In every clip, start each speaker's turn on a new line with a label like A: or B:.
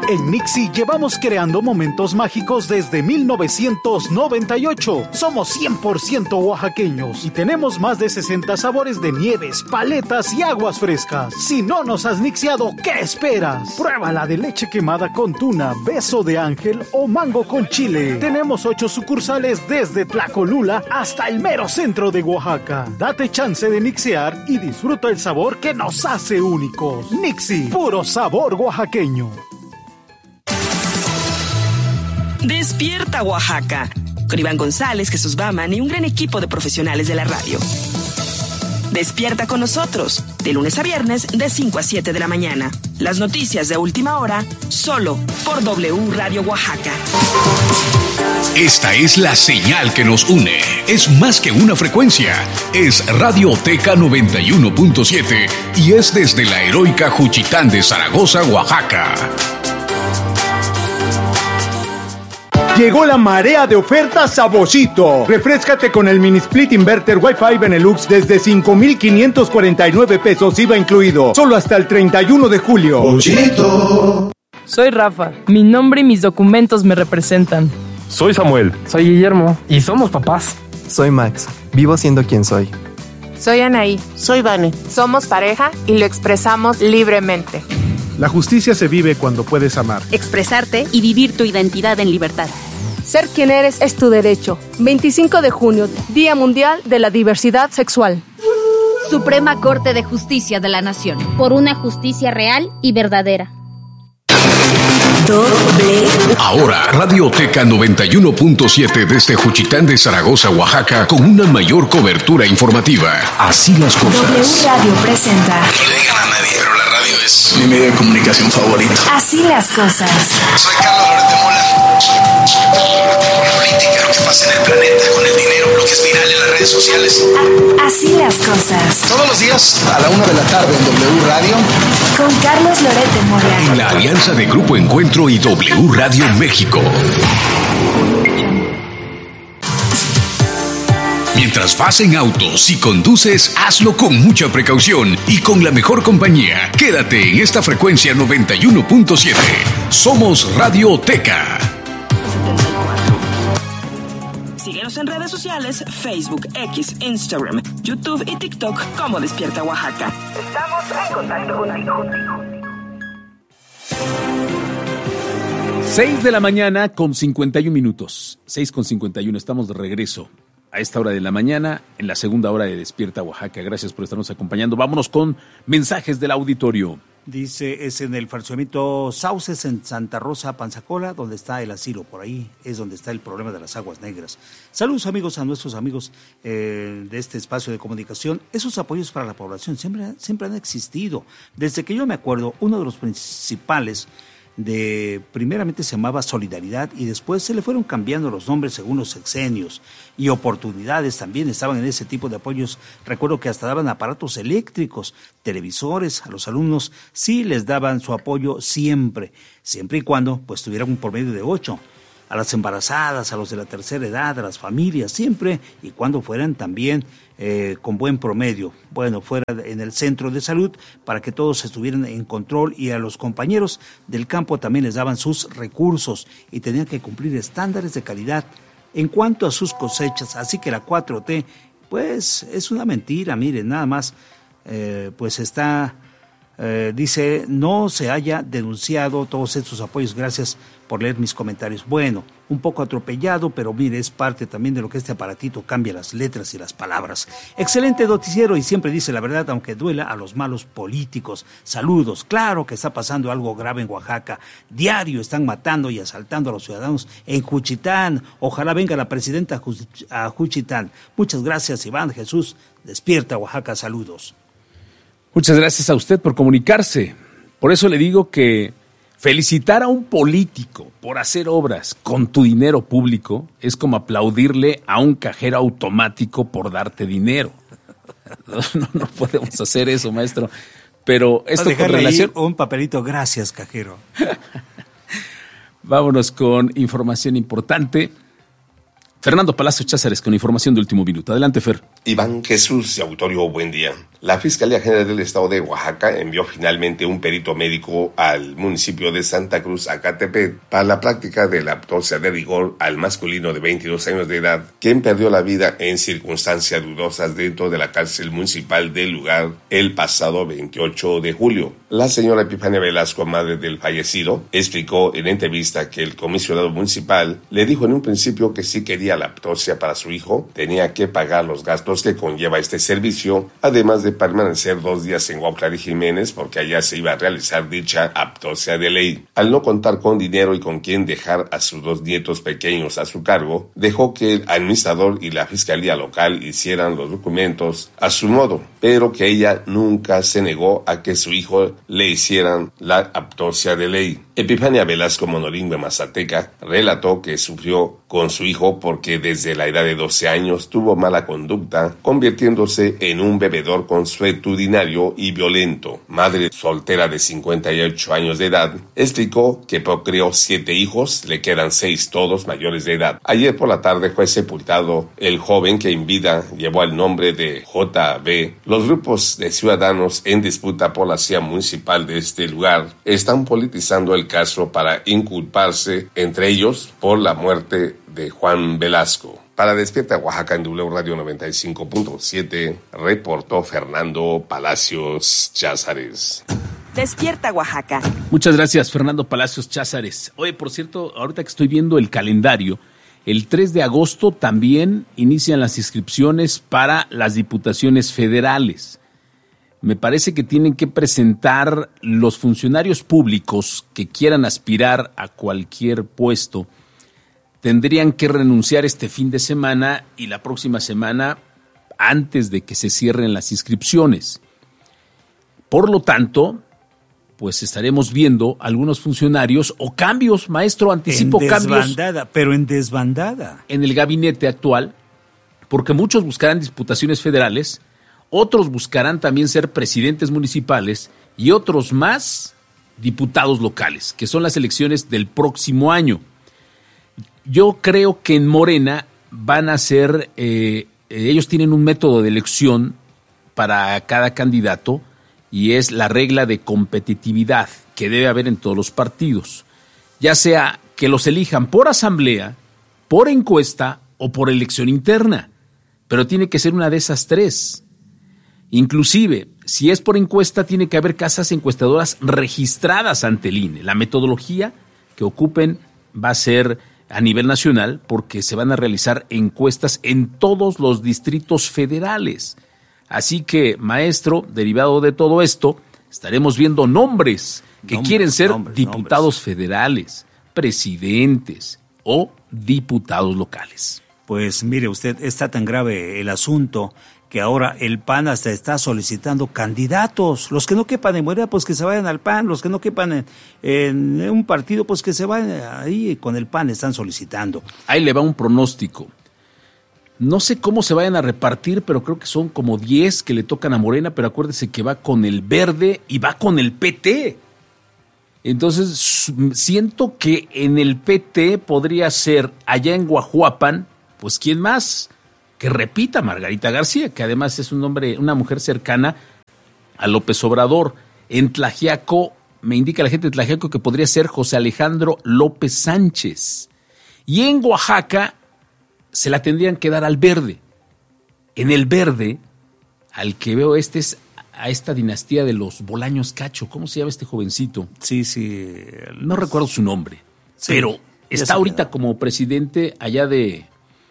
A: En Nixie llevamos creando momentos mágicos desde 1998. Somos 100% oaxaqueños y tenemos más de 60 sabores de nieves, paletas y aguas frescas. Si no nos has nixiado, ¿qué esperas? Pruébala de leche quemada con tuna, beso de ángel o mango con chile. Tenemos 8 sucursales desde Tlacolula hasta el mero centro de Oaxaca. Date chance de nixear y disfruta el sabor que nos hace únicos. Nixie, puro sabor oaxaqueño.
B: Despierta Oaxaca, con Iván González, Jesús Baman y un gran equipo de profesionales de la radio. Despierta con nosotros, de lunes a viernes, de 5 a 7 de la mañana. Las noticias de última hora, solo por W Radio Oaxaca.
C: Esta es la señal que nos une. Es más que una frecuencia. Es Radioteca 91.7 y es desde la heroica Juchitán de Zaragoza, Oaxaca.
D: Llegó la marea de ofertas a Boschito. Refréscate con el mini split inverter Wi-Fi Benelux desde 5,549 pesos IVA incluido. Solo hasta el 31 de julio.
E: Boschito.
F: Soy Rafa. Mi nombre y mis documentos me representan.
G: Soy Samuel.
H: Soy Guillermo. Y somos papás.
I: Soy Max. Vivo siendo quien soy.
J: Soy Anaí.
K: Soy Vane.
J: Somos pareja y lo expresamos libremente.
L: La justicia se vive cuando puedes amar,
M: expresarte y vivir tu identidad en libertad.
N: Ser quien eres es tu derecho. 25 de junio, Día Mundial de la Diversidad Sexual.
O: Suprema Corte de Justicia de la Nación.
P: Por una justicia real y verdadera.
C: Ahora, Radioteca 91.7 desde Juchitán de Zaragoza, Oaxaca, con una mayor cobertura informativa. Así las cosas.
Q: W Radio presenta.
R: No le digan a nadie, pero la radio es mi medio de comunicación favorito.
Q: Así las cosas.
R: Soy Carlos Loret de Mola. Política, lo que pasa en el planeta, con el dinero, lo que es viral en las redes sociales.
Q: Así las cosas.
R: Todos los días a la 1 de la tarde en W Radio.
Q: Con Carlos Loret de Mola.
C: En la alianza de Grupo Encuentro y W Radio México. Mientras vas en auto, si conduces, hazlo con mucha precaución y con la mejor compañía. Quédate en esta frecuencia 91.7. Somos Radioteca.
B: Síguenos en redes sociales, Facebook, X, Instagram, YouTube y TikTok como Despierta Oaxaca. Estamos en contacto contigo.
S: 6 de la mañana con 51 minutos. 6:51, estamos de regreso a esta hora de la mañana, en la segunda hora de Despierta Oaxaca. Gracias por estarnos acompañando. Vámonos con mensajes del auditorio.
T: Dice, es en el fraccionamiento Sauces, en Santa Rosa, Panzacola, donde está el asilo. Por ahí es donde está el problema de las aguas negras. Saludos, amigos, a nuestros amigos de este espacio de comunicación. Esos apoyos para la población siempre han existido. Desde que yo me acuerdo, uno de los principales primeramente se llamaba Solidaridad y después se le fueron cambiando los nombres según los sexenios, y Oportunidades también estaban en ese tipo de apoyos. Recuerdo que hasta daban aparatos eléctricos, televisores a los alumnos, sí les daban su apoyo siempre y cuando pues tuvieran un promedio de 8. A las embarazadas, a los de la tercera edad, a las familias, siempre y cuando fueran también con buen promedio, fuera en el centro de salud, para que todos estuvieran en control, y a los compañeros del campo también les daban sus recursos y tenían que cumplir estándares de calidad en cuanto a sus cosechas. Así que la 4T, pues es una mentira, miren, nada más, pues está... dice, no se haya denunciado todos estos apoyos. Gracias por leer mis comentarios. Bueno, un poco atropellado, pero mire, es parte también de lo que este aparatito cambia las letras y las palabras. Excelente noticiero y siempre dice la verdad, aunque duela a los malos políticos. Saludos. Claro que está pasando algo grave en Oaxaca. Diario están matando y asaltando a los ciudadanos en Juchitán. Ojalá venga la presidenta a Juchitán. Muchas gracias, Iván. Jesús, Despierta Oaxaca. Saludos.
S: Muchas gracias a usted por comunicarse. Por eso le digo que felicitar a un político por hacer obras con tu dinero público es como aplaudirle a un cajero automático por darte dinero. No podemos hacer eso, maestro. Pero esto con relación...
T: un papelito, gracias, cajero.
S: Vámonos con información importante. Fernando Palacios Cházares con información de último minuto. Adelante, Fer.
E: Iván Jesús y Auditorio, buen día. La Fiscalía General del Estado de Oaxaca envió finalmente un perito médico al municipio de Santa Cruz, Acatepec, para la práctica de la autopsia de rigor al masculino de 22 años de edad, quien perdió la vida en circunstancias dudosas dentro de la cárcel municipal del lugar el pasado 28 de julio. La señora Epifania Velasco, madre del fallecido, explicó en entrevista que el comisionado municipal le dijo en un principio que si quería la autopsia para su hijo, tenía que pagar los gastos que conlleva este servicio, además de permanecer 2 días en Cuautla de Jiménez, porque allá se iba a realizar dicha autopsia de ley. Al no contar con dinero y con quien dejar a sus 2 nietos pequeños a su cargo, dejó que el administrador y la fiscalía local hicieran los documentos a su modo, pero que ella nunca se negó a que su hijo le hicieran la autopsia de ley. Epifania Velasco, monolingüe mazateca, relató que sufrió con su hijo porque desde la edad de 12 años tuvo mala conducta, convirtiéndose en un bebedor consuetudinario y violento. Madre soltera de 58 años de edad, explicó que procreó 7 hijos, le quedan 6 todos mayores de edad. Ayer por la tarde fue sepultado el joven que en vida llevó el nombre de JB. Los grupos de ciudadanos en disputa por la silla municipal de este lugar están politizando el caso para inculparse entre ellos por la muerte de Juan Velasco. Para Despierta Oaxaca en W Radio 95.7, reportó Fernando Palacios Cházares.
B: Despierta Oaxaca.
S: Muchas gracias, Fernando Palacios Cházares. Oye, por cierto, ahorita que estoy viendo el calendario, el 3 de agosto también inician las inscripciones para las diputaciones federales. Me parece que tienen que presentar los funcionarios públicos que quieran aspirar a cualquier puesto. Tendrían que renunciar este fin de semana y la próxima semana antes de que se cierren las inscripciones. Por lo tanto, pues estaremos viendo algunos funcionarios o cambios, maestro, anticipo cambios.
T: Pero en desbandada.
S: En el gabinete actual, porque muchos buscarán diputaciones federales, otros buscarán también ser presidentes municipales y otros más diputados locales, que son las elecciones del próximo año. Yo creo que en Morena van a ser, ellos tienen un método de elección para cada candidato y es la regla de competitividad que debe haber en todos los partidos, ya sea que los elijan por asamblea, por encuesta o por elección interna, pero tiene que ser una de esas 3. Inclusive, si es por encuesta, tiene que haber casas encuestadoras registradas ante el INE. La metodología que ocupen va a ser a nivel nacional porque se van a realizar encuestas en todos los distritos federales. Así que, maestro, derivado de todo esto, estaremos viendo nombres que quieren ser diputados federales, presidentes o diputados locales.
T: Pues mire usted, está tan grave el asunto que ahora el PAN hasta está solicitando candidatos. Los que no quepan en Morena, pues que se vayan al PAN. Los que no quepan en un partido, pues que se vayan ahí con el PAN, están solicitando.
S: Ahí le va un pronóstico. No sé cómo se vayan a repartir, pero creo que son como 10 que le tocan a Morena, pero acuérdese que va con el Verde y va con el PT. Entonces, siento que en el PT podría ser allá en Guajuapan, pues ¿quién más? Que repita Margarita García, que además es una mujer cercana a López Obrador. En Tlaxiaco, me indica la gente de Tlaxiaco que podría ser José Alejandro López Sánchez. Y en Oaxaca se la tendrían que dar al Verde. En el Verde, al que veo es a esta dinastía de los Bolaños Cacho. ¿Cómo se llama este jovencito?
T: Sí.
S: No recuerdo su nombre, sí, pero está ahorita como presidente allá de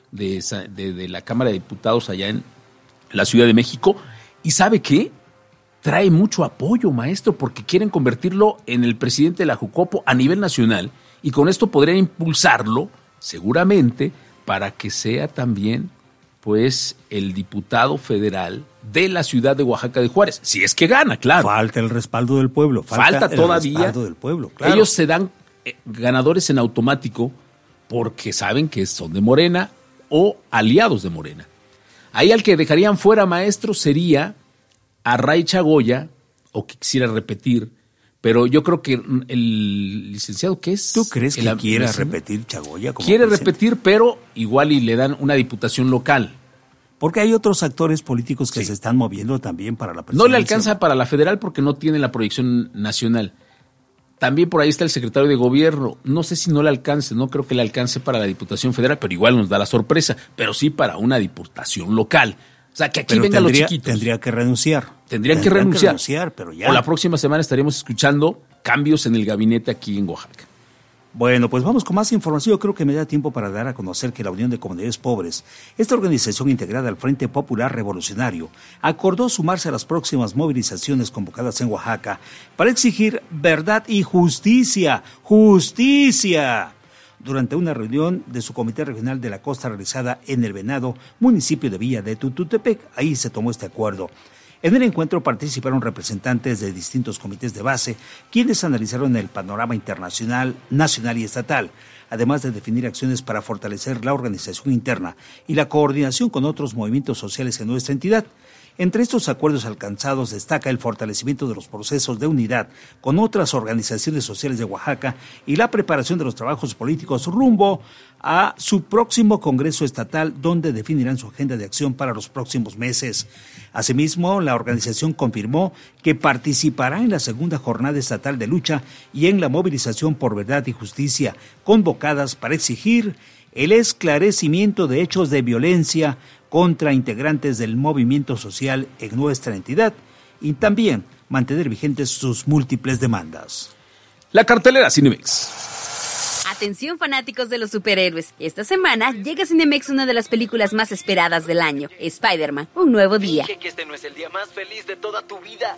S: la Cámara de Diputados allá en la Ciudad de México. ¿Y sabe qué? Trae mucho apoyo, maestro, porque quieren convertirlo en el presidente de la Jucopo a nivel nacional y con esto podrían impulsarlo, seguramente, para que sea también, pues, el diputado federal de la ciudad de Oaxaca de Juárez. Si es que gana, claro.
T: Falta el respaldo del pueblo.
S: Falta todavía.
T: El respaldo del pueblo, claro.
S: Ellos se dan ganadores en automático porque saben que son de Morena o aliados de Morena. Ahí al que dejarían fuera, maestro, sería a Ray Chagoya, o que quisiera repetir, Pero yo creo que el licenciado, ¿qué es?
T: ¿Tú crees que quiera repetir Chagoya?
S: Quiere repetir, pero igual y le dan una diputación local.
T: Porque hay otros actores políticos que se están moviendo también para la presidencia.
S: No le alcanza para la federal porque no tiene la proyección nacional. También por ahí está el secretario de gobierno. No sé si no le alcance, no creo que le alcance para la diputación federal, pero igual nos da la sorpresa. Pero sí para una diputación local. O sea, que aquí vengan los chiquitos.
T: Tendría que renunciar.
S: Tendrían que renunciar,
T: pero ya.
S: O la próxima semana estaríamos escuchando cambios en el gabinete aquí en Oaxaca.
T: Bueno, pues vamos con más información. Yo creo que me da tiempo para dar a conocer que la Unión de Comunidades Pobres, esta organización integrada al Frente Popular Revolucionario, acordó sumarse a las próximas movilizaciones convocadas en Oaxaca para exigir verdad y justicia. ¡Justicia! Durante una reunión de su Comité Regional de la Costa realizada en El Venado, municipio de Villa de Tututepec, ahí se tomó este acuerdo. En el encuentro participaron representantes de distintos comités de base, quienes analizaron el panorama internacional, nacional y estatal, además de definir acciones para fortalecer la organización interna y la coordinación con otros movimientos sociales en nuestra entidad. Entre estos acuerdos alcanzados destaca el fortalecimiento de los procesos de unidad con otras organizaciones sociales de Oaxaca y la preparación de los trabajos políticos rumbo a su próximo Congreso Estatal, donde definirán su agenda de acción para los próximos meses. Asimismo, la organización confirmó que participará en la segunda jornada estatal de lucha y en la movilización por verdad y justicia, convocadas para exigir el esclarecimiento de hechos de violencia contra integrantes del movimiento social en nuestra entidad y también mantener vigentes sus múltiples demandas.
S: La cartelera Cinemex.
O: Atención fanáticos de los superhéroes. Esta semana llega a Cinemex una de las películas más esperadas del año, Spider-Man, un nuevo día.
G: Dije que este no es el día más feliz de toda tu vida.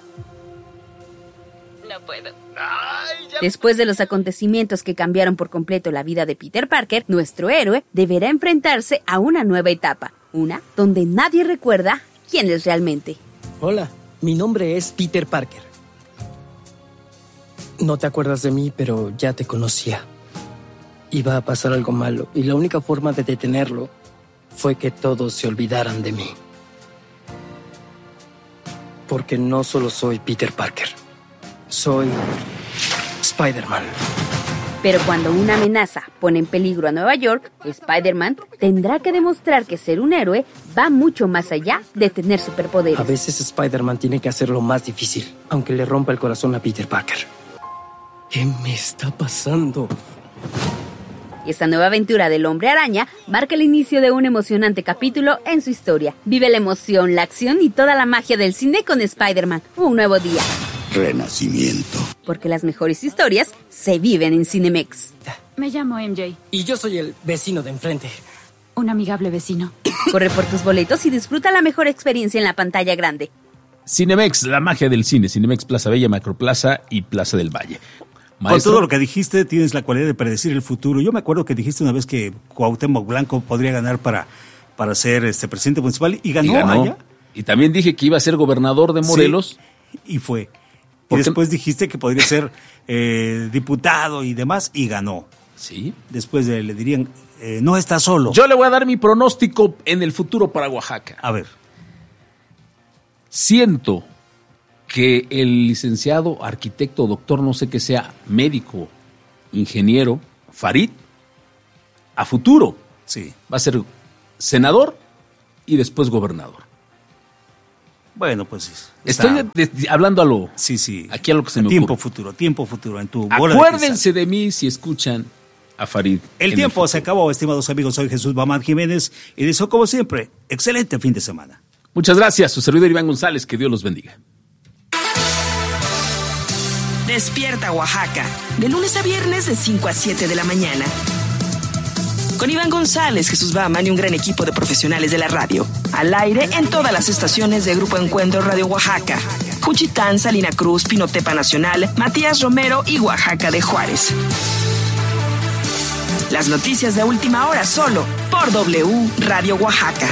G: No puedo.
O: Después de los acontecimientos que cambiaron por completo la vida de Peter Parker, nuestro héroe deberá enfrentarse a una nueva etapa, una donde nadie recuerda quién es realmente.
K: Hola, mi nombre es Peter Parker. No te acuerdas de mí, pero ya te conocía. Iba a pasar algo malo y la única forma de detenerlo fue que todos se olvidaran de mí. Porque no solo soy Peter Parker, soy Spider-Man.
O: Pero cuando una amenaza pone en peligro a Nueva York, Spider-Man tendrá que demostrar que ser un héroe va mucho más allá de tener superpoderes.
K: A veces Spider-Man tiene que hacer lo más difícil, aunque le rompa el corazón a Peter Parker. ¿Qué me está pasando?
O: Esta nueva aventura del Hombre Araña marca el inicio de un emocionante capítulo en su historia. Vive la emoción, la acción y toda la magia del cine con Spider-Man, un nuevo día.
U: Renacimiento.
O: Porque las mejores historias se viven en Cinemex.
V: Me llamo MJ.
K: Y yo soy el vecino de enfrente.
V: Un amigable vecino.
O: Corre por tus boletos y disfruta la mejor experiencia en la pantalla grande.
S: Cinemex, la magia del cine. Cinemex Plaza Bella, Macroplaza y Plaza del Valle.
T: Maestro, con todo lo que dijiste, tienes la cualidad de predecir el futuro. Yo me acuerdo que dijiste una vez que Cuauhtémoc Blanco podría ganar para ser presidente municipal y ganó allá.
S: Y también dije que iba a ser gobernador de Morelos.
T: Sí, y fue. Y después dijiste que podría ser diputado y demás, y ganó.
S: Sí.
T: Después le dirían, no está solo.
S: Yo le voy a dar mi pronóstico en el futuro para Oaxaca.
T: A ver.
S: Siento que el licenciado, arquitecto, doctor, no sé qué sea, médico, ingeniero, Farid, a futuro
T: sí,
S: va a ser senador y después gobernador.
T: Bueno, pues
S: estoy hablando a lo...
T: Sí.
S: Aquí a lo que se me
T: tiempo
S: ocurre.
T: Tiempo futuro en tu bola.
S: Acuérdense de mí si escuchan a Farid.
T: El tiempo se acabó, estimados amigos. Soy Jesús Bamán Jiménez y deseo, como siempre, excelente fin de semana.
S: Muchas gracias. Su servidor Iván González. Que Dios los bendiga.
B: Despierta Oaxaca, de lunes a viernes de 5 a 7 de la mañana. Con Iván González, Jesús Baman y un gran equipo de profesionales de la radio. Al aire en todas las estaciones de Grupo Encuentro Radio Oaxaca. Juchitán, Salina Cruz, Pinotepa Nacional, Matías Romero y Oaxaca de Juárez. Las noticias de última hora solo por W Radio Oaxaca.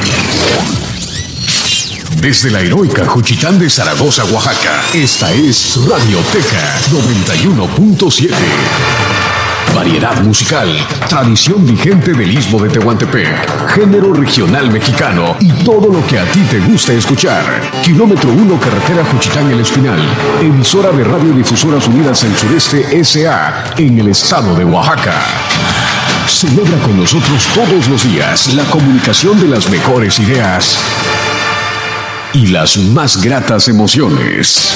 C: Desde la heroica Juchitán de Zaragoza, Oaxaca, esta es Radioteca 91.7. variedad musical, tradición vigente del Istmo de Tehuantepec, género regional mexicano y todo lo que a ti te gusta escuchar. Kilómetro 1, carretera Juchitán El Espinal, emisora de Radiodifusoras Unidas del Sureste S.A. en el estado de Oaxaca. Celebra con nosotros todos los días la comunicación de las mejores ideas y las más gratas emociones.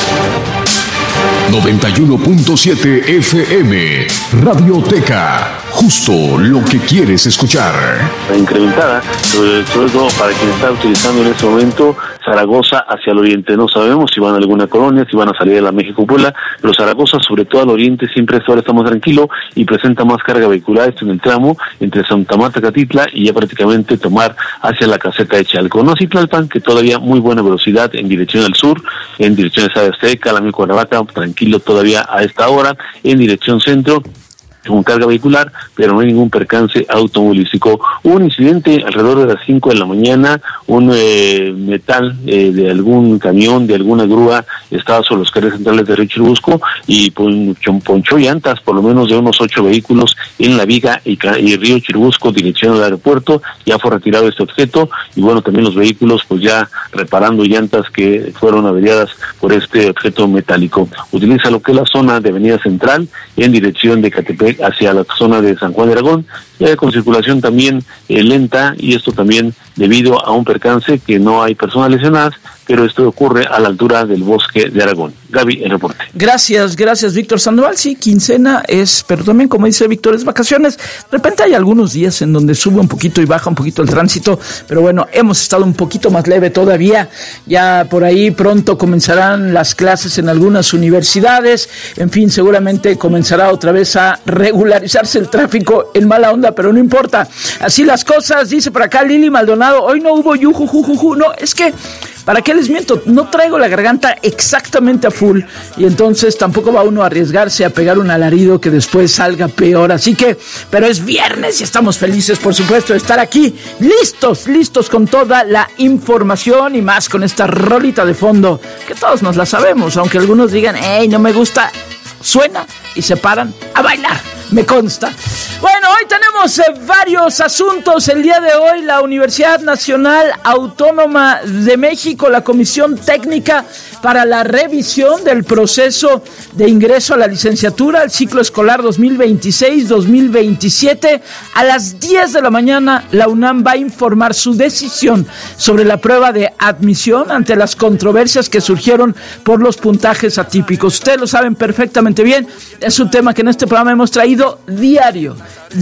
C: 91.7 FM, Radioteca, justo lo que quieres escuchar.
A: Incrementada, sobre todo para quien está utilizando en este momento Zaragoza hacia el oriente. No sabemos si van a alguna colonia, si van a salir de la México-Puebla, pero Zaragoza, sobre todo al oriente, siempre ahora está más tranquilo y presenta más carga vehicular. Esto en el tramo entre Santa Marta, Catitla y ya prácticamente tomar hacia la caseta de Chalco. No, Tlalpan, que todavía muy buena velocidad en dirección al sur, en dirección de Azteca, la Cuernavaca, tranquilo todavía a esta hora, en dirección centro, con carga vehicular, pero no hay ningún percance automovilístico. Hubo un incidente alrededor de las 5 de la mañana, un metal de algún camión, de alguna grúa, estaba sobre los carriles centrales de Río Churubusco y ponchó llantas, por lo menos de unos 8 vehículos en La Viga y Río Churubusco, dirección al aeropuerto. Ya fue retirado este objeto y bueno, también los vehículos pues ya reparando llantas que fueron averiadas por este objeto metálico. Utiliza lo que es la zona de Avenida Central en dirección de Catepec hacia la zona de San Juan de Aragón, con circulación también lenta, y esto también debido a un percance que no hay personas lesionadas, pero esto ocurre a la altura del Bosque de Aragón. Gaby, el reporte.
D: Gracias, Víctor Sandoval. Sí, quincena es, pero también, como dice Víctor, es vacaciones. De repente hay algunos días en donde sube un poquito y baja un poquito el tránsito, pero bueno, hemos estado un poquito más leve todavía. Ya por ahí pronto comenzarán las clases en algunas universidades. En fin, seguramente comenzará otra vez a regularizarse el tráfico en mala onda, pero no importa. Así las cosas, dice por acá Lili Maldonado. Hoy no hubo yujujujuju. No, es que, ¿para qué les miento? No traigo la garganta exactamente a full y entonces tampoco va uno a arriesgarse a pegar un alarido que después salga peor. Así que, pero es viernes y estamos felices, por supuesto, de estar aquí, listos con toda la información y más con esta rolita de fondo que todos nos la sabemos, aunque algunos digan, hey, no me gusta. Suena y se paran a bailar, me consta. Bueno, hoy tenemos varios asuntos. El día de hoy, la Universidad Nacional Autónoma de México, la Comisión Técnica para la Revisión del Proceso de Ingreso a la Licenciatura al ciclo escolar 2026-2027, a las 10 de la mañana, la UNAM va a informar su decisión sobre la prueba de admisión ante las controversias que surgieron por los puntajes atípicos. Ustedes lo saben perfectamente bien, es un tema que en este programa hemos traído diario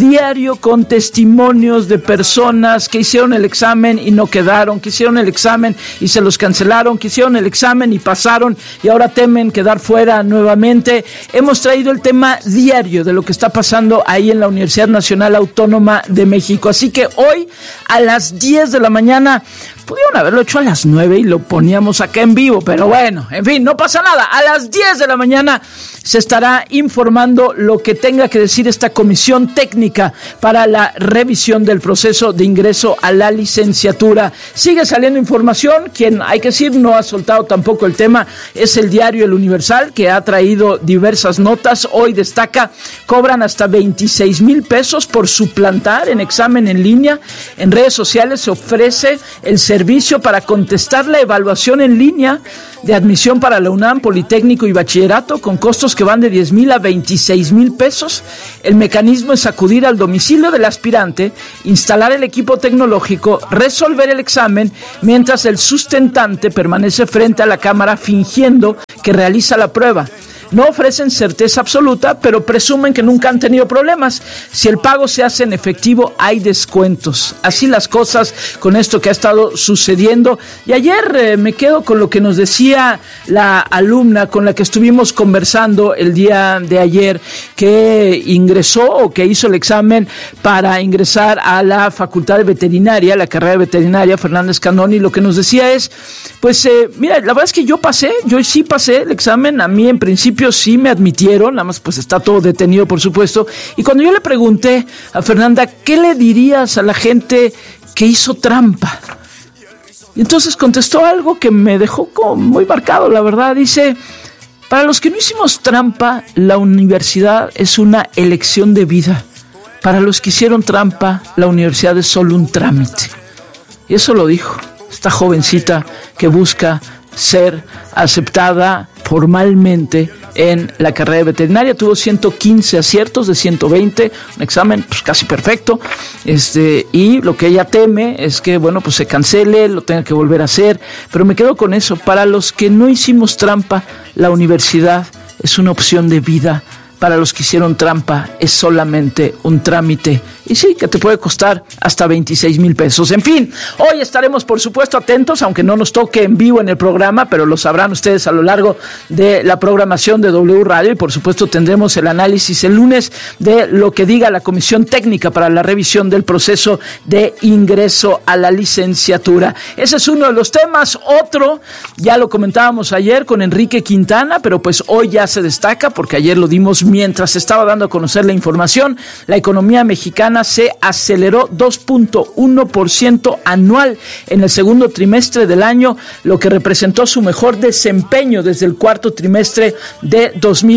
D: con testimonios de personas que hicieron el examen y no quedaron, que hicieron el examen y se los cancelaron, que hicieron el examen y pasaron y ahora temen quedar fuera nuevamente. Hemos traído el tema diario de lo que está pasando ahí en la Universidad Nacional Autónoma de México. Así que hoy a las 10 de la mañana, pudieron haberlo hecho a las 9 y lo poníamos acá en vivo, pero bueno, en fin, no pasa nada. A las 10 de la mañana se estará informando lo que tenga que decir esta comisión técnica para la revisión del proceso de ingreso a la licenciatura. Sigue saliendo información. Quien, hay que decir, no ha soltado tampoco el tema es el diario El Universal, que ha traído diversas notas. Hoy destaca, cobran hasta 26,000 pesos por suplantar en examen en línea. En redes sociales se ofrece el servicio para contestar la evaluación en línea de admisión para la UNAM, Politécnico y Bachillerato, con costos que van de 10,000 a 26,000 pesos. El mecanismo es acudir al domicilio del aspirante, instalar el equipo tecnológico, resolver el examen, mientras el sustentante permanece frente a la cámara fingiendo que realiza la prueba. No ofrecen certeza absoluta, pero presumen que nunca han tenido problemas. Si el pago se hace en efectivo, hay descuentos. Así las cosas con esto que ha estado sucediendo. Y ayer me quedo con lo que nos decía la alumna con la que estuvimos conversando el día de ayer, que ingresó o que hizo el examen para ingresar a la Facultad de Veterinaria, la carrera de Veterinaria Fernández Canón, y lo que nos decía es, pues mira, la verdad es que yo sí pasé el examen. A mí en principio sí me admitieron, nada más pues está todo detenido, por supuesto. Y cuando yo le pregunté a Fernanda, ¿qué le dirías a la gente que hizo trampa? Y entonces contestó algo que me dejó como muy marcado, la verdad. Dice, Para los que no hicimos trampa, la universidad es una elección de vida. Para los que hicieron trampa, la universidad es solo un trámite. Y eso lo dijo esta jovencita que busca ser aceptada formalmente en la carrera de veterinaria. Tuvo 115 aciertos de 120, un examen pues casi perfecto, y lo que ella teme es que, bueno, pues se cancele, lo tenga que volver a hacer, pero me quedo con eso. Para los que no hicimos trampa, la universidad es una opción de vida. Para los que hicieron trampa, es solamente un trámite. Y sí, que te puede costar hasta 26,000 pesos. En fin, hoy estaremos, por supuesto, atentos, aunque no nos toque en vivo en el programa, pero lo sabrán ustedes a lo largo de la programación de W Radio. Y, por supuesto, tendremos el análisis el lunes de lo que diga la Comisión Técnica para la revisión del proceso de ingreso a la licenciatura. Ese es uno de los temas. Otro, ya lo comentábamos ayer con Enrique Quintana, pero pues hoy ya se destaca porque ayer lo dimos mientras estaba dando a conocer la información. La economía mexicana se aceleró 2.1% anual en el segundo trimestre del año, lo que representó su mejor desempeño desde el cuarto trimestre de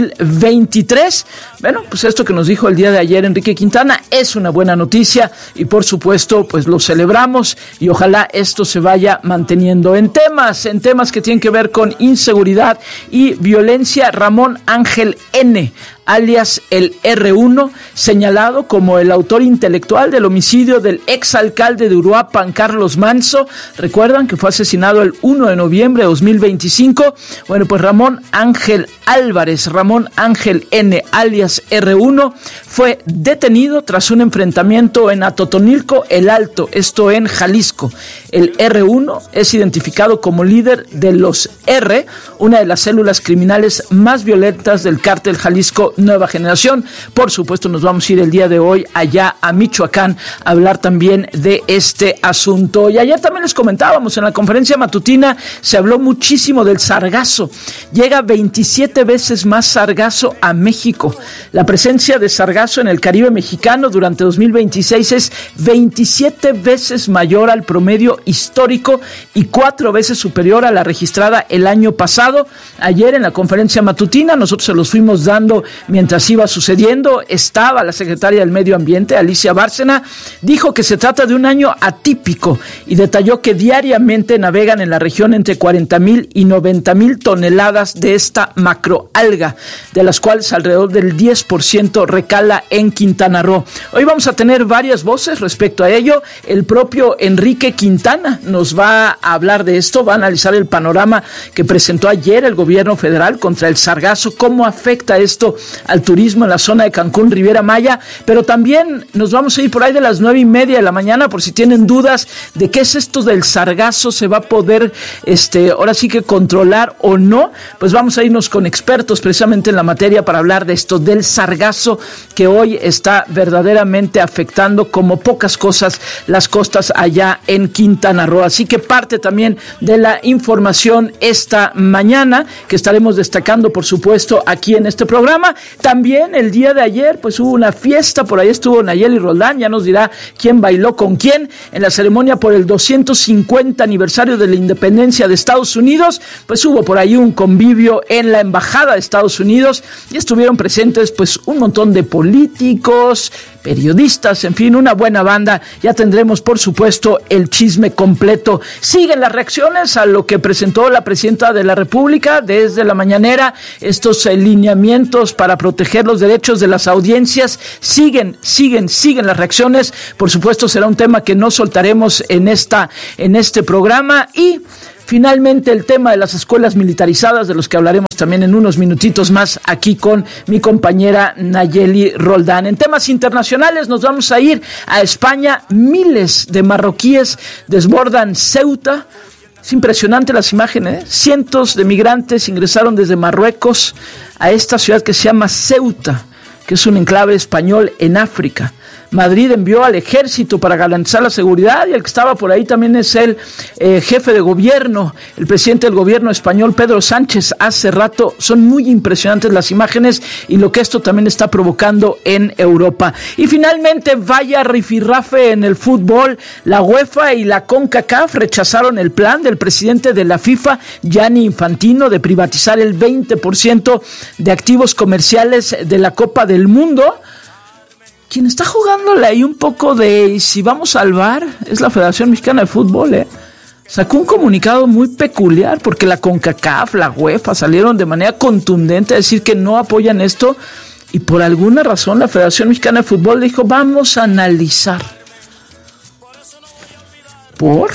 D: 2023. Bueno, pues esto que nos dijo el día de ayer Enrique Quintana es una buena noticia y por supuesto pues lo celebramos y ojalá esto se vaya manteniendo. En temas que tienen que ver con inseguridad y violencia, Ramón Ángel N., alias el R1, señalado como el autor intelectual del homicidio del exalcalde de Uruapan, Carlos Manso. Recuerdan que fue asesinado el 1 de noviembre de 2025. Bueno, pues Ramón Ángel Álvarez, Ramón Ángel N., alias R1, fue detenido tras un enfrentamiento en Atotonilco el Alto, esto en Jalisco. El R1 es identificado como líder de los R, una de las células criminales más violentas del cártel Jalisco Nueva Generación. Por supuesto, nos vamos a ir el día de hoy allá a Michoacán a hablar también de este asunto. Y ayer también les comentábamos, en la conferencia matutina se habló muchísimo del sargazo. Llega 27 veces más sargazo a México. La presencia de sargazo en el Caribe mexicano durante 2026 es 27 veces mayor al promedio histórico y 4 veces superior a la registrada el año pasado. Ayer en la conferencia matutina nosotros se los fuimos dando mientras iba sucediendo. Estaba la secretaria del Medio Ambiente, Alicia Bárcena, dijo que se trata de un año atípico y detalló que diariamente navegan en la región entre 40,000 y 90,000 toneladas de esta macroalga, de las cuales alrededor del 10% recala en Quintana Roo. Hoy vamos a tener varias voces respecto a ello. El propio Enrique Quintana nos va a hablar de esto, va a analizar el panorama que presentó ayer el gobierno federal contra el sargazo, cómo afecta esto al turismo en la zona de Cancún, Riviera Maya, pero también nos vamos a ir por ahí de las 9:30 de la mañana, por si tienen dudas de qué es esto del sargazo, se va a poder, ahora sí que controlar o no, pues vamos a irnos con expertos precisamente en la materia para hablar de esto, del sargazo que hoy está verdaderamente afectando como pocas cosas las costas allá en Quintana Roo. Así que parte también de la información esta mañana que estaremos destacando, por supuesto, aquí en este programa. También el día de ayer pues hubo una fiesta, por ahí estuvo Nayeli Roldán, ya nos dirá quién bailó con quién en la ceremonia por el 250 aniversario de la independencia de Estados Unidos. Pues hubo por ahí un convivio en la embajada de Estados Unidos y estuvieron presentes pues un montón de políticos, periodistas, en fin, una buena banda. Ya tendremos, por supuesto, el chisme completo. Siguen las reacciones a lo que presentó la presidenta de la República desde la mañanera, estos lineamientos para proteger los derechos de las audiencias. Siguen las reacciones. Por supuesto, será un tema que no soltaremos en este programa. Y finalmente el tema de las escuelas militarizadas, de los que hablaremos también en unos minutitos más aquí con mi compañera Nayeli Roldán. En temas internacionales nos vamos a ir a España. Miles de marroquíes desbordan Ceuta. Es impresionante las imágenes, ¿eh? Cientos de migrantes ingresaron desde Marruecos a esta ciudad que se llama Ceuta, que es un enclave español en África. Madrid envió al ejército para garantizar la seguridad, y el que estaba por ahí también es el jefe de gobierno, el presidente del gobierno español, Pedro Sánchez, hace rato. Son muy impresionantes las imágenes y lo que esto también está provocando en Europa. Y finalmente, vaya rifirrafe en el fútbol. La UEFA y la CONCACAF rechazaron el plan del presidente de la FIFA, Gianni Infantino, de privatizar el 20% de activos comerciales de la Copa del Mundo. Quien está jugándole ahí un poco de si vamos al VAR es la Federación Mexicana de Fútbol, Sacó un comunicado muy peculiar porque la CONCACAF, la UEFA salieron de manera contundente a decir que no apoyan esto, y por alguna razón la Federación Mexicana de Fútbol dijo vamos a analizar. ¿Por?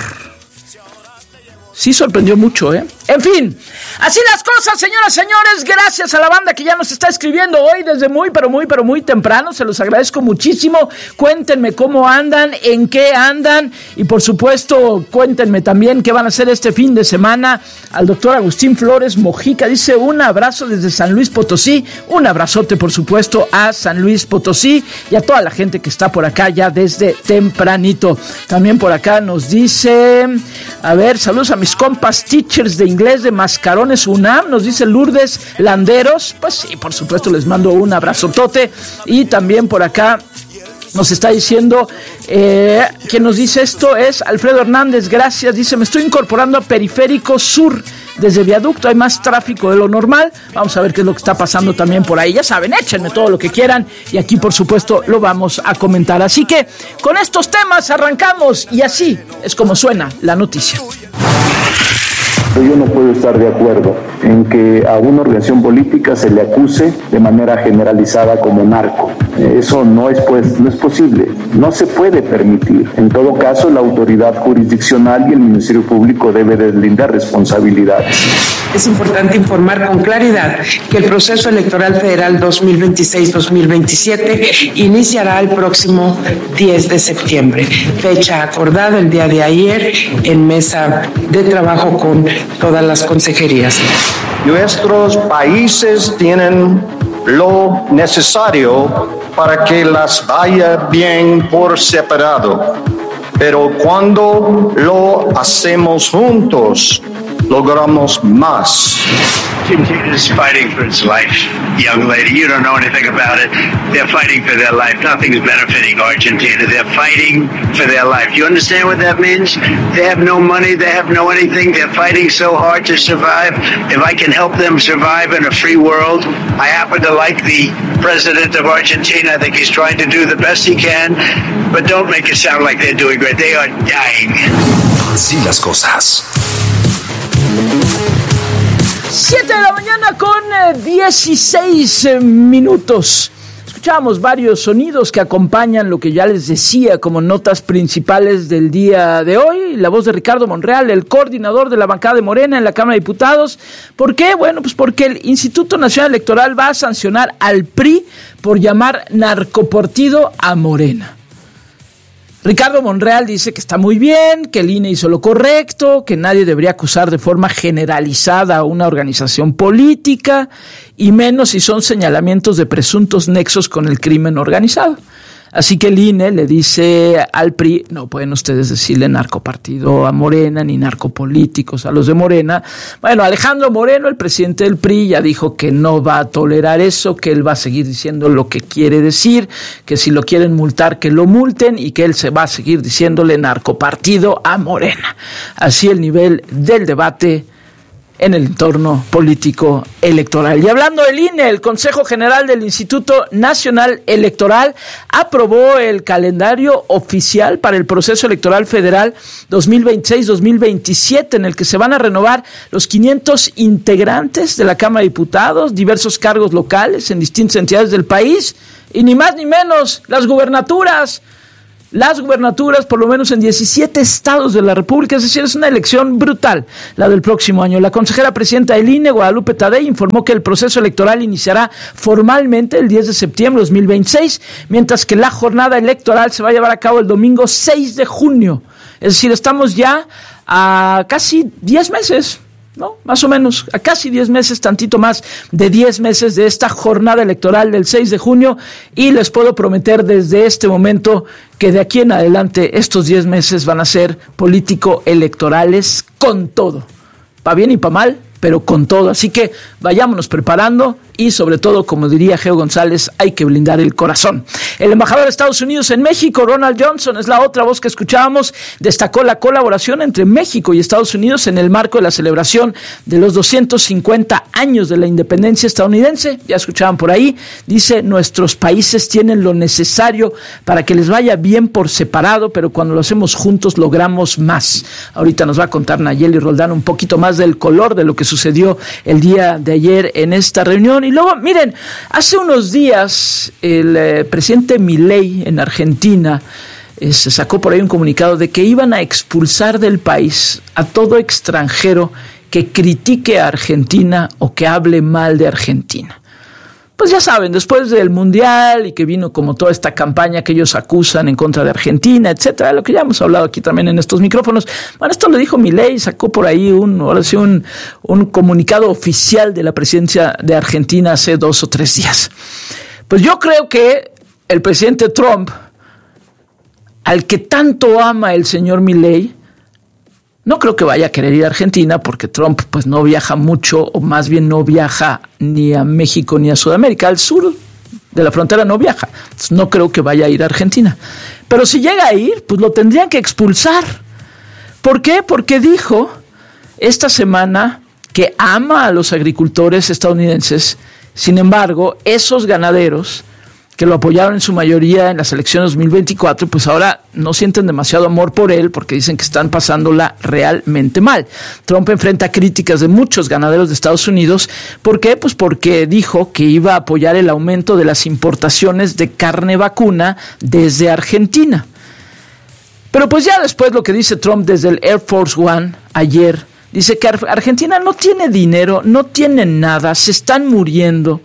D: Sí sorprendió mucho, En fin, así las cosas, señoras, señores. Gracias a la banda que ya nos está escribiendo hoy desde muy temprano. Se los agradezco muchísimo. Cuéntenme cómo andan, en qué andan. Y por supuesto, cuéntenme también qué van a hacer este fin de semana. Al doctor Agustín Flores Mojica dice un abrazo desde San Luis Potosí. Un abrazote, por supuesto, a San Luis Potosí y a toda la gente que está por acá ya desde tempranito. También por acá nos dice, saludos a mis compas teachers de inglés de Mascarones UNAM, nos dice Lourdes Landeros. Pues sí, por supuesto, les mando un abrazotote. Y también por acá nos está diciendo, quien nos dice esto es Alfredo Hernández, gracias, dice, me estoy incorporando a Periférico Sur, desde Viaducto hay más tráfico de lo normal, vamos a ver qué es lo que está pasando también por ahí, ya saben, échenme todo lo que quieran, y aquí por supuesto lo vamos a comentar, así que con estos temas arrancamos, y así es como suena la noticia.
F: Yo no puedo estar de acuerdo en que a una organización política se le acuse de manera generalizada como narco. Eso no es posible, no se puede permitir. En todo caso, la autoridad jurisdiccional y el Ministerio Público debe deslindar responsabilidades.
H: Es importante informar con claridad que el proceso electoral federal 2026-2027 iniciará el próximo 10 de septiembre, fecha acordada el día de ayer en mesa de trabajo con todas las consejerías.
W: Nuestros países tienen lo necesario para que las vaya bien por separado, pero cuando lo hacemos juntos, logramos más.
X: Argentina is fighting for its life, young lady. You don't know anything about it. They're fighting for their life. Nothing's benefiting Argentina. They're fighting for their life. You understand what that means? They have no money. They have no anything. They're fighting so hard to survive. If I can help them survive in a free world, I happen to like the president of Argentina. I think he's trying to do the best he can, but don't make it sound like they're doing great. They are dying.
C: Así las cosas.
D: 7 de la mañana con 16 minutos. Escuchamos varios sonidos que acompañan lo que ya les decía como notas principales del día de hoy. La voz de Ricardo Monreal, el coordinador de la bancada de Morena en la Cámara de Diputados. ¿Por qué? Bueno, pues porque el Instituto Nacional Electoral va a sancionar al PRI por llamar narcopartido a Morena. Ricardo Monreal dice que está muy bien, que el INE hizo lo correcto, que nadie debería acusar de forma generalizada a una organización política, y menos si son señalamientos de presuntos nexos con el crimen organizado. Así que el INE le dice al PRI, no pueden ustedes decirle narcopartido a Morena, ni narcopolíticos a los de Morena. Bueno, Alejandro Moreno, el presidente del PRI, ya dijo que no va a tolerar eso, que él va a seguir diciendo lo que quiere decir, que si lo quieren multar, que lo multen, y que él se va a seguir diciéndole narcopartido a Morena. Así el nivel del debate en el entorno político electoral. Y hablando del INE, el Consejo General del Instituto Nacional Electoral aprobó el calendario oficial para el proceso electoral federal 2026-2027, en el que se van a renovar los 500 integrantes de la Cámara de Diputados, diversos cargos locales en distintas entidades del país, y ni más ni menos las gubernaturas, por lo menos en 17 estados de la República. Es decir, es una elección brutal la del próximo año. La consejera presidenta del INE, Guadalupe Tadei, informó que el proceso electoral iniciará formalmente el 10 de septiembre de 2026, mientras que la jornada electoral se va a llevar a cabo el domingo 6 de junio. Es decir, estamos ya a casi 10 meses ¿no? Más o menos, a casi 10 meses, tantito más de 10 meses de esta jornada electoral del 6 de junio, y les puedo prometer desde este momento que de aquí en adelante estos 10 meses van a ser político-electorales con todo, pa' bien y pa' mal, pero con todo. Así que vayámonos preparando y sobre todo, como diría Geo González, hay que blindar el corazón. El embajador de Estados Unidos en México, Ronald Johnson, es la otra voz que escuchábamos, destacó la colaboración entre México y Estados Unidos en el marco de la celebración de los 250 años de la independencia estadounidense. Ya escuchaban por ahí, dice, nuestros países tienen lo necesario para que les vaya bien por separado, pero cuando lo hacemos juntos logramos más. Ahorita nos va a contar Nayeli Roldán un poquito más del color de lo que sucedió el día de ayer en esta reunión. Y luego, miren, hace unos días el presidente Milei en Argentina se sacó por ahí un comunicado de que iban a expulsar del país a todo extranjero que critique a Argentina o que hable mal de Argentina. Pues ya saben, después del Mundial y que vino como toda esta campaña que ellos acusan en contra de Argentina, etcétera, lo que ya hemos hablado aquí también en estos micrófonos. Bueno, esto lo dijo Milei, sacó por ahí un comunicado oficial de la presidencia de Argentina hace 2 o 3 días. Pues yo creo que el presidente Trump, al que tanto ama el señor Milei, no creo que vaya a querer ir a Argentina porque Trump pues no viaja mucho, o más bien no viaja ni a México ni a Sudamérica. Al sur de la frontera no viaja. Entonces no creo que vaya a ir a Argentina. Pero si llega a ir, pues lo tendrían que expulsar. ¿Por qué? Porque dijo esta semana que ama a los agricultores estadounidenses. Sin embargo, esos ganaderos que lo apoyaron en su mayoría en las elecciones 2024, pues ahora no sienten demasiado amor por él porque dicen que están pasándola realmente mal. Trump enfrenta críticas de muchos ganaderos de Estados Unidos. ¿Por qué? Pues porque dijo que iba a apoyar el aumento de las importaciones de carne vacuna desde Argentina. Pero pues ya después lo que dice Trump desde el Air Force One ayer, dice que Argentina no tiene dinero, no tiene nada, se están muriendo.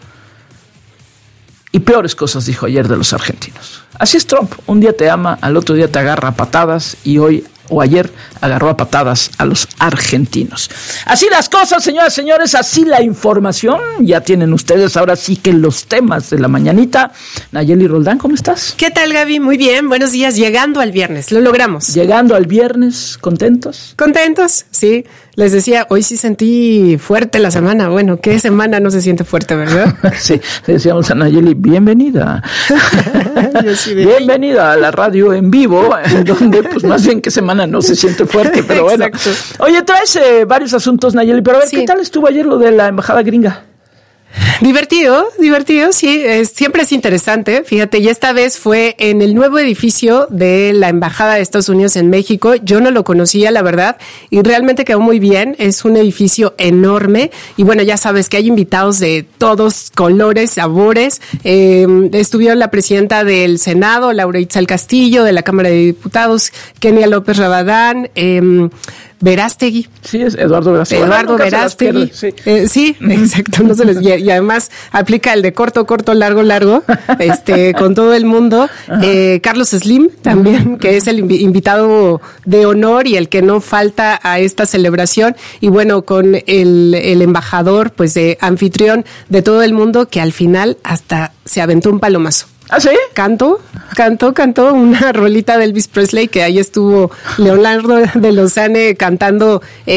D: Y peores cosas dijo ayer de los argentinos. Así es Trump, un día te ama, al otro día te agarra a patadas, y hoy o ayer agarró a patadas a los argentinos. Así las cosas, señoras y señores, así la información. Ya tienen ustedes ahora sí que los temas de la mañanita. Nayeli Roldán, ¿cómo estás?
I: ¿Qué tal, Gaby? Muy bien, buenos días. Llegando al viernes, lo logramos.
D: Llegando al viernes, ¿contentos?
I: Contentos, sí. Les decía, hoy sí sentí fuerte la semana. Bueno, ¿qué semana no se siente fuerte, verdad?
D: Sí, le decíamos a Nayeli, bienvenida. Bienvenida a la radio en vivo, en donde pues más bien que semana no se siente fuerte, pero bueno. Exacto. Oye, traes varios asuntos, Nayeli, pero a ver, sí. ¿Qué tal estuvo ayer lo de la embajada gringa?
I: Divertido, sí, siempre es interesante, fíjate, y esta vez fue en el nuevo edificio de la Embajada de Estados Unidos en México. Yo no lo conocía, la verdad, y realmente quedó muy bien. Es un edificio enorme, y bueno, ya sabes que hay invitados de todos colores, sabores. Estuvieron la presidenta del Senado, Laura Itzel Castillo, de la Cámara de Diputados, Kenia López Rabadán, Verástegui.
D: Sí, es Eduardo Verástegui.
I: Eduardo Verástegui. Sí, exacto. No se les, y además aplica el de corto, largo, con todo el mundo. Carlos Slim también, que es el invitado de honor y el que no falta a esta celebración. Y bueno, con el embajador, pues de anfitrión de todo el mundo, que al final hasta se aventó un palomazo.
D: ¿Ah, sí?
I: Cantó una rolita de Elvis Presley, que ahí estuvo Leonardo de Lozane cantando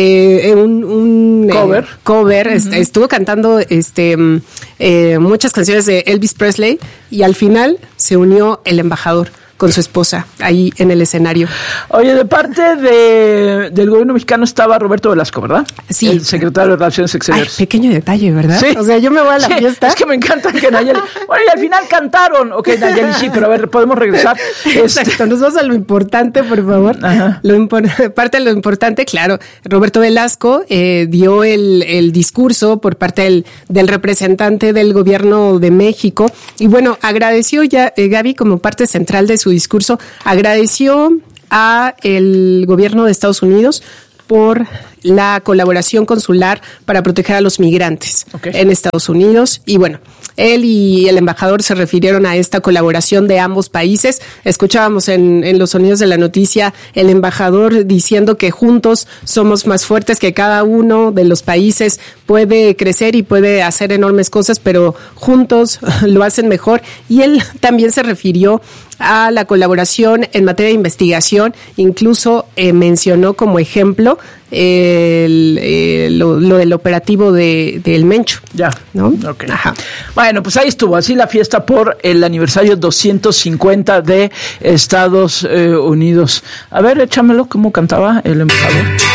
I: un cover. Estuvo cantando muchas canciones de Elvis Presley, y al final se unió el embajador con su esposa ahí en el escenario.
D: Oye, de parte del gobierno mexicano estaba Roberto Velasco, ¿verdad?
I: Sí.
D: El secretario de Relaciones Exteriores.
I: Ay, pequeño detalle, ¿verdad?
D: Sí.
I: O sea, yo me voy a la fiesta.
D: Es que me encanta que Nayeli... Bueno, y al final cantaron. Ok, Nayeli, sí, pero a ver, ¿podemos regresar?
I: Exacto, nos vamos a lo importante, por favor. Ajá. Parte de lo importante, claro, Roberto Velasco dio el discurso por parte del representante del gobierno de México, y bueno, agradeció ya, Gaby, como parte central de su discurso, agradeció a el gobierno de Estados Unidos por la colaboración consular para proteger a los migrantes en Estados Unidos. Y bueno, Él y el embajador se refirieron a esta colaboración de ambos países. Escuchábamos en los sonidos de la noticia el embajador diciendo que juntos somos más fuertes, que cada uno de los países puede crecer y puede hacer enormes cosas, pero juntos lo hacen mejor. Y él también se refirió a la colaboración en materia de investigación, incluso mencionó como ejemplo lo del operativo del Mencho.
D: Ya,
I: ¿no?
D: Okay. Ajá. Bueno, pues ahí estuvo, así la fiesta por el aniversario 250 de Estados Unidos. A ver, échamelo, ¿cómo cantaba el embajador?